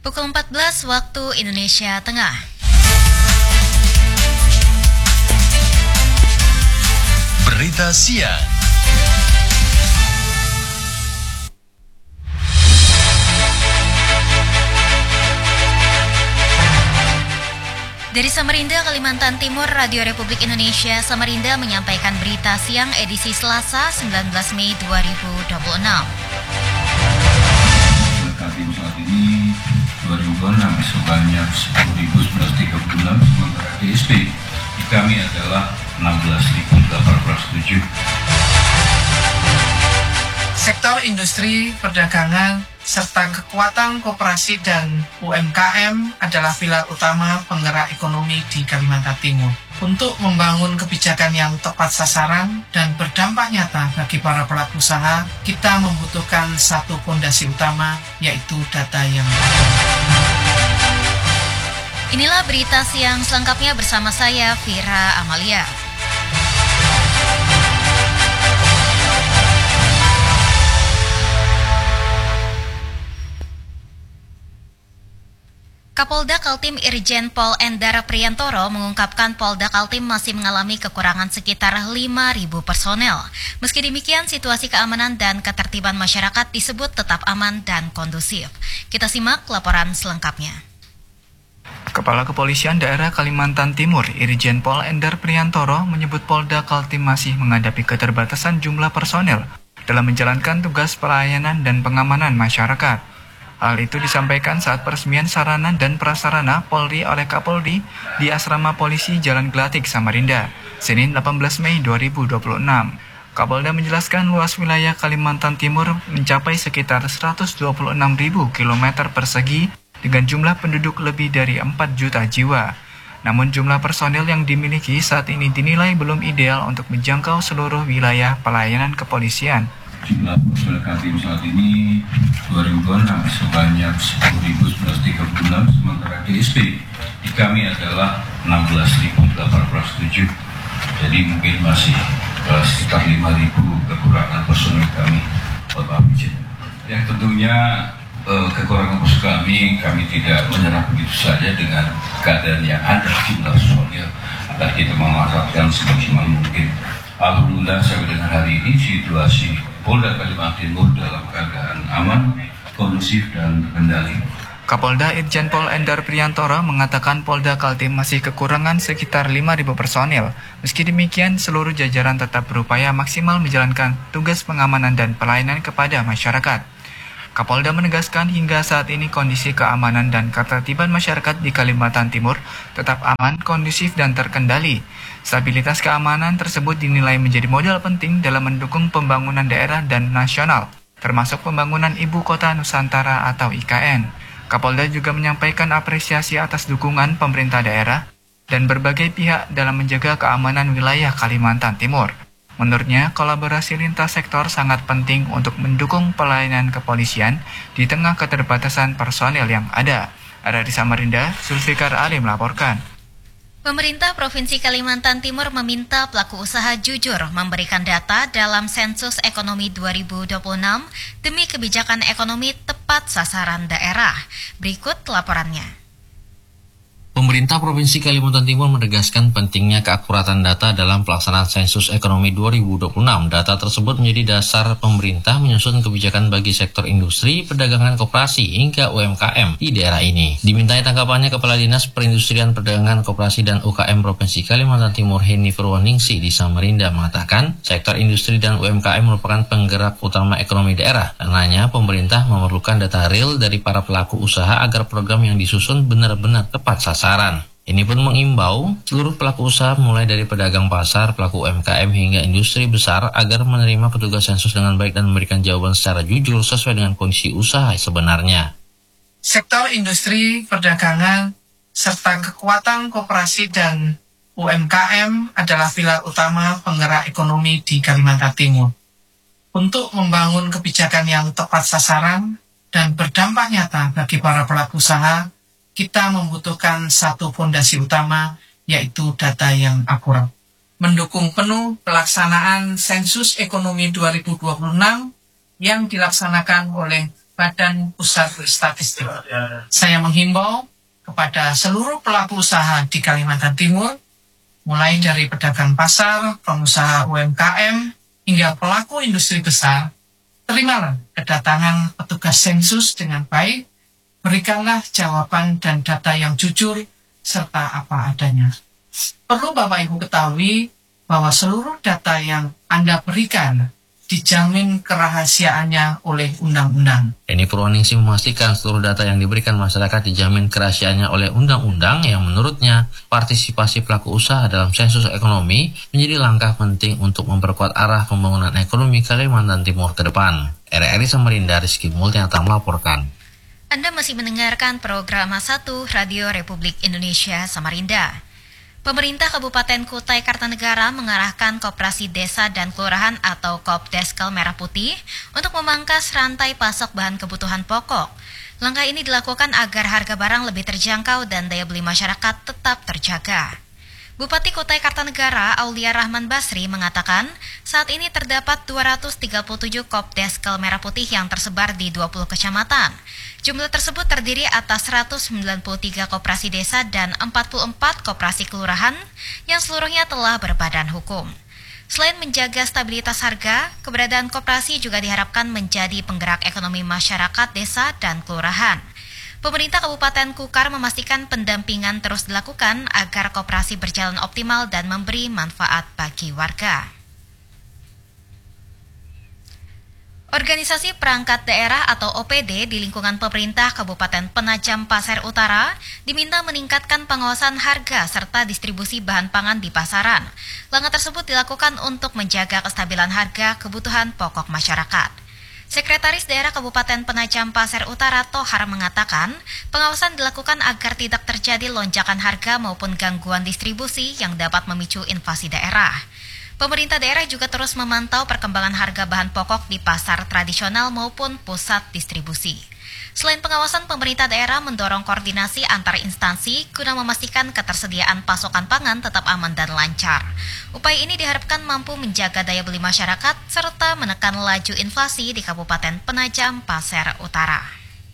Pukul 14 waktu Indonesia Tengah. Berita siang. Dari Samarinda, Kalimantan Timur, Radio Republik Indonesia Samarinda menyampaikan berita siang edisi Selasa 19 Mei 2026. Kaltim saat ini 2026 sebanyak 10.936, sementara DSP di kami adalah 16.807. Sektor industri, perdagangan, serta kekuatan koperasi dan UMKM adalah pilar utama penggerak ekonomi di Kalimantan Timur. Untuk membangun kebijakan yang tepat sasaran dan berdampak nyata bagi para pelaku usaha, kita membutuhkan satu fondasi utama, yaitu data yang Inilah berita siang selengkapnya bersama saya, Vira Amalia. Kapolda Kaltim Irjen Pol Endar Priantoro mengungkapkan Polda Kaltim masih mengalami kekurangan sekitar 5.000 personel. Meski demikian, situasi keamanan dan ketertiban masyarakat disebut tetap aman dan kondusif. Kita simak laporan selengkapnya. Kepala Kepolisian Daerah Kalimantan Timur, Irjen Pol Endar Priantoro, menyebut Polda Kaltim masih menghadapi keterbatasan jumlah personel dalam menjalankan tugas pelayanan dan pengamanan masyarakat. Hal itu disampaikan saat peresmian sarana dan prasarana Polri oleh Kapolri di Asrama Polisi Jalan Gelatik, Samarinda, Senin 18 Mei 2026. Kapolda menjelaskan luas wilayah Kalimantan Timur mencapai sekitar 126.000 km persegi dengan jumlah penduduk lebih dari 4 juta jiwa. Namun jumlah personil yang dimiliki saat ini dinilai belum ideal untuk menjangkau seluruh wilayah pelayanan kepolisian. Jumlah personel Kaltim saat ini 2026 sebanyak 10.936, sementara DSP di kami adalah 16.807. Jadi mungkin masih sekitar 5.000 kekurangan personel kami. Yang tentunya kekurangan personel kami tidak menyerah begitu saja dengan keadaan yang ada jumlah personel, agar kita memanfaatkan semaksimal mungkin. Alhamdulillah sampai dengan hari ini situasi Polda Kalimantan Timur dalam keadaan aman, kondusif dan terkendali. Kapolda Irjen Pol Endar Priantoro mengatakan Polda Kaltim masih kekurangan sekitar 5.000 personil. Meski demikian, seluruh jajaran tetap berupaya maksimal menjalankan tugas pengamanan dan pelayanan kepada masyarakat. Kapolda menegaskan hingga saat ini kondisi keamanan dan ketertiban masyarakat di Kalimantan Timur tetap aman, kondusif, dan terkendali. Stabilitas keamanan tersebut dinilai menjadi modal penting dalam mendukung pembangunan daerah dan nasional, termasuk pembangunan Ibu Kota Nusantara atau IKN. Kapolda juga menyampaikan apresiasi atas dukungan pemerintah daerah dan berbagai pihak dalam menjaga keamanan wilayah Kalimantan Timur. Menurutnya, kolaborasi lintas sektor sangat penting untuk mendukung pelayanan kepolisian di tengah keterbatasan personel yang ada. Dari Samarinda, Zulfikar Ali melaporkan. Pemerintah Provinsi Kalimantan Timur meminta pelaku usaha jujur memberikan data dalam sensus ekonomi 2026 demi kebijakan ekonomi tepat sasaran daerah. Berikut laporannya. Pemerintah Provinsi Kalimantan Timur menegaskan pentingnya keakuratan data dalam pelaksanaan sensus ekonomi 2026. Data tersebut menjadi dasar pemerintah menyusun kebijakan bagi sektor industri, perdagangan, koperasi, hingga UMKM di daerah ini. Dimintai tanggapannya Kepala Dinas Perindustrian, Perdagangan, Koperasi, dan UKM Provinsi Kalimantan Timur Heni Purwaningsi di Samarinda mengatakan, sektor industri dan UMKM merupakan penggerak utama ekonomi daerah. Karenanya, pemerintah memerlukan data real dari para pelaku usaha agar program yang disusun benar-benar tepat sasaran. Ini pun mengimbau seluruh pelaku usaha mulai dari pedagang pasar, pelaku UMKM hingga industri besar agar menerima petugas sensus dengan baik dan memberikan jawaban secara jujur sesuai dengan kondisi usaha sebenarnya. sektor industri, perdagangan, serta kekuatan koperasi dan UMKM adalah pilar utama penggerak ekonomi di Kalimantan Timur. Untuk membangun kebijakan yang tepat sasaran dan berdampak nyata bagi para pelaku usaha, kita membutuhkan satu fondasi utama, yaitu data yang akurat. Mendukung penuh pelaksanaan sensus ekonomi 2026 yang dilaksanakan oleh Badan Pusat Statistik. Saya menghimbau kepada seluruh pelaku usaha di Kalimantan Timur, mulai dari pedagang pasar, pengusaha UMKM, hingga pelaku industri besar, terimalah kedatangan petugas sensus dengan baik, berikanlah jawaban dan data yang jujur, serta apa adanya. Perlu Bapak Ibu ketahui bahwa seluruh data yang Anda berikan dijamin kerahasiaannya oleh undang-undang. Eni Purwaningsih memastikan seluruh data yang diberikan masyarakat dijamin kerahasiaannya oleh undang-undang yang menurutnya partisipasi pelaku usaha dalam sensus ekonomi menjadi langkah penting untuk memperkuat arah pembangunan ekonomi Kalimantan Timur ke depan. RRI Samarinda, Rizky Multianata melaporkan. Anda masih mendengarkan program 1 Radio Republik Indonesia Samarinda. Pemerintah Kabupaten Kutai Kartanegara mengarahkan Koperasi Desa dan Kelurahan atau Kopdeskel Merah Putih untuk memangkas rantai pasok bahan kebutuhan pokok. Langkah ini dilakukan agar harga barang lebih terjangkau dan daya beli masyarakat tetap terjaga. Bupati Kutai Kartanegara Aulia Rahman Basri mengatakan saat ini terdapat 237 Kopdeskel Merah Putih yang tersebar di 20 kecamatan. Jumlah tersebut terdiri atas 193 koperasi desa dan 44 koperasi kelurahan yang seluruhnya telah berbadan hukum. Selain menjaga stabilitas harga, keberadaan koperasi juga diharapkan menjadi penggerak ekonomi masyarakat desa dan kelurahan. Pemerintah Kabupaten Kukar memastikan pendampingan terus dilakukan agar koperasi berjalan optimal dan memberi manfaat bagi warga. Organisasi Perangkat Daerah atau OPD di lingkungan pemerintah Kabupaten Penajam Pasir Utara diminta meningkatkan pengawasan harga serta distribusi bahan pangan di pasaran. Langkah tersebut dilakukan untuk menjaga kestabilan harga kebutuhan pokok masyarakat. Sekretaris Daerah Kabupaten Penajam Pasir Utara Tohar mengatakan, pengawasan dilakukan agar tidak terjadi lonjakan harga maupun gangguan distribusi yang dapat memicu invasi daerah. Pemerintah daerah juga terus memantau perkembangan harga bahan pokok di pasar tradisional maupun pusat distribusi. Selain pengawasan, pemerintah daerah mendorong koordinasi antar instansi guna memastikan ketersediaan pasokan pangan tetap aman dan lancar. Upaya ini diharapkan mampu menjaga daya beli masyarakat serta menekan laju inflasi di Kabupaten Penajam Pasir Utara.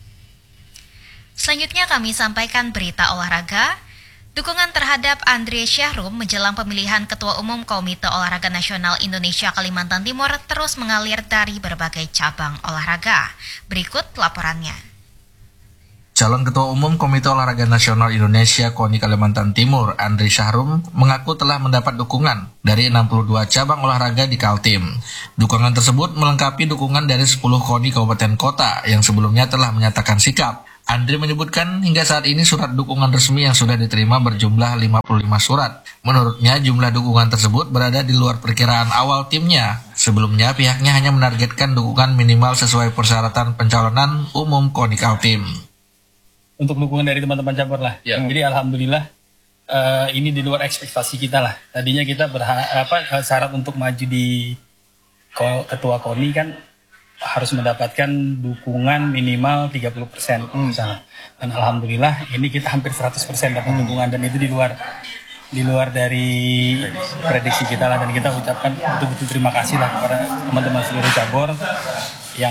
Selanjutnya kami sampaikan berita olahraga. Dukungan terhadap Andre Syahrum menjelang pemilihan Ketua Umum Komite Olahraga Nasional Indonesia Kalimantan Timur terus mengalir dari berbagai cabang olahraga. Berikut laporannya. Calon Ketua Umum Komite Olahraga Nasional Indonesia KONI Kalimantan Timur, Andre Syahrum, mengaku telah mendapat dukungan dari 62 cabang olahraga di Kaltim. Dukungan tersebut melengkapi dukungan dari 10 KONI kabupaten kota yang sebelumnya telah menyatakan sikap. Andre menyebutkan hingga saat ini surat dukungan resmi yang sudah diterima berjumlah 55 surat. Menurutnya jumlah dukungan tersebut berada di luar perkiraan awal timnya. Sebelumnya pihaknya hanya menargetkan dukungan minimal sesuai persyaratan pencalonan umum KONI Kaltim. Untuk dukungan dari teman-teman cabur lah. Ya. Jadi alhamdulillah ini di luar ekspektasi kita lah. Tadinya kita syarat untuk maju di ketua KONI kan harus mendapatkan dukungan minimal 30% misalnya. Dan alhamdulillah ini kita hampir 100% dapat dukungan dan itu di luar dari prediksi kita lah, dan kita ucapkan betul-betul terima kasih lah kepada teman-teman seluruh cabur yang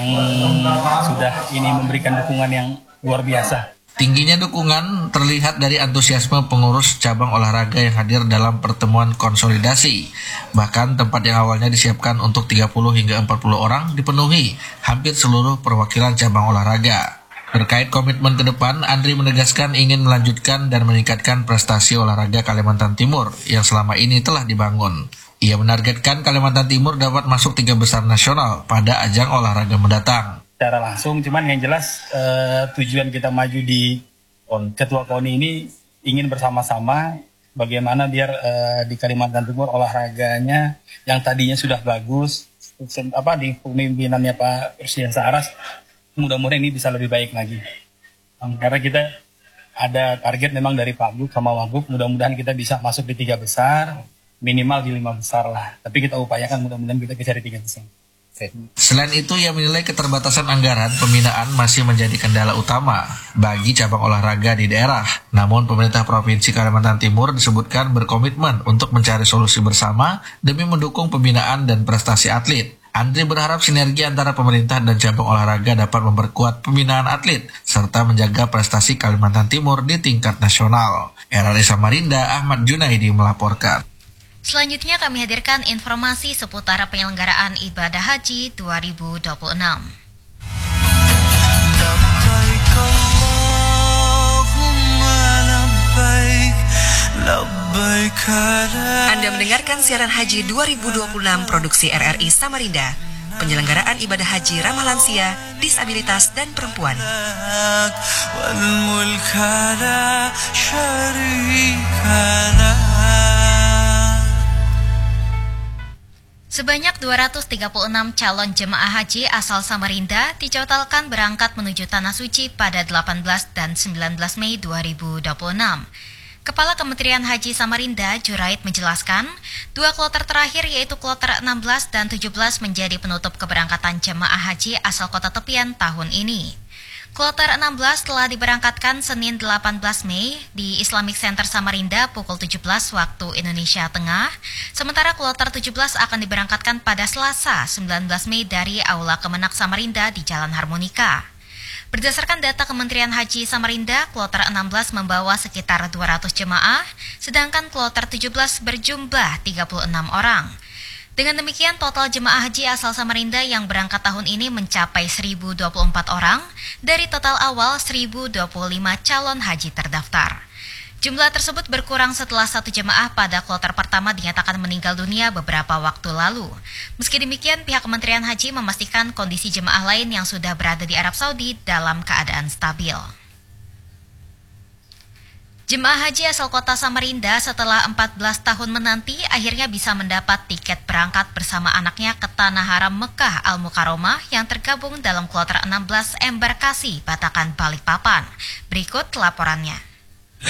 sudah ini memberikan dukungan yang luar biasa. Tingginya dukungan terlihat dari antusiasme pengurus cabang olahraga yang hadir dalam pertemuan konsolidasi. Bahkan tempat yang awalnya disiapkan untuk 30 hingga 40 orang dipenuhi hampir seluruh perwakilan cabang olahraga. Terkait komitmen ke depan, Andri menegaskan ingin melanjutkan dan meningkatkan prestasi olahraga Kalimantan Timur yang selama ini telah dibangun. Ia menargetkan Kalimantan Timur dapat masuk 3 besar nasional pada ajang olahraga mendatang. Secara langsung, cuman yang jelas tujuan kita maju di Ketua KONI ini ingin bersama-sama bagaimana biar di Kalimantan Timur olahraganya yang tadinya sudah bagus di pemimpinannya Pak Presiden Saras, mudah-mudahan ini bisa lebih baik lagi. Karena kita ada target memang dari Pak Gub sama Wagub, mudah-mudahan kita bisa masuk di 3 besar, minimal di 5 besar lah. Tapi kita upayakan mudah-mudahan kita bisa di 3 besar. Selain itu, ia menilai keterbatasan anggaran pembinaan masih menjadi kendala utama bagi cabang olahraga di daerah. Namun pemerintah Provinsi Kalimantan Timur disebutkan berkomitmen untuk mencari solusi bersama demi mendukung pembinaan dan prestasi atlet. Andri berharap sinergi antara pemerintah dan cabang olahraga dapat memperkuat pembinaan atlet serta menjaga prestasi Kalimantan Timur di tingkat nasional. RRI Samarinda, Ahmad Junaidi melaporkan. Selanjutnya kami hadirkan informasi seputar penyelenggaraan ibadah haji 2026. Anda mendengarkan siaran haji 2026 produksi RRI Samarinda. Penyelenggaraan ibadah haji ramah lansia, disabilitas, dan perempuan. Sebanyak 236 calon jemaah haji asal Samarinda dicatatkan berangkat menuju Tanah Suci pada 18 dan 19 Mei 2026. Kepala Kementerian Haji Samarinda, Juraid, menjelaskan, 2 kloter terakhir yaitu kloter 16 dan 17 menjadi penutup keberangkatan jemaah haji asal kota tepian tahun ini. Kloter 16 telah diberangkatkan Senin 18 Mei di Islamic Center Samarinda pukul 17 waktu Indonesia Tengah, sementara kloter 17 akan diberangkatkan pada Selasa 19 Mei dari Aula Kemenak Samarinda di Jalan Harmonika. Berdasarkan data Kementerian Haji Samarinda, kloter 16 membawa sekitar 200 jemaah, sedangkan kloter 17 berjumlah 36 orang. Dengan demikian, total jemaah haji asal Samarinda yang berangkat tahun ini mencapai 1.024 orang dari total awal 1.025 calon haji terdaftar. Jumlah tersebut berkurang setelah 1 jemaah pada kloter pertama dinyatakan meninggal dunia beberapa waktu lalu. Meski demikian, pihak Kementerian Haji memastikan kondisi jemaah lain yang sudah berada di Arab Saudi dalam keadaan stabil. Jemaah haji asal kota Samarinda setelah 14 tahun menanti akhirnya bisa mendapat tiket berangkat bersama anaknya ke Tanah Haram Mekah Al-Mukarramah yang tergabung dalam kloter 16 embarkasi Batakan Balikpapan. Berikut laporannya.